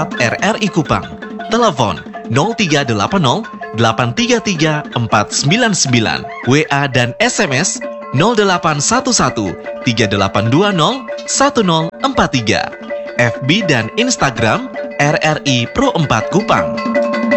WhatsApp RRI Kupang. Telepon 0380 833 499. WA dan SMS 0811 3820 1043. FB dan Instagram RRI Pro 4 Kupang.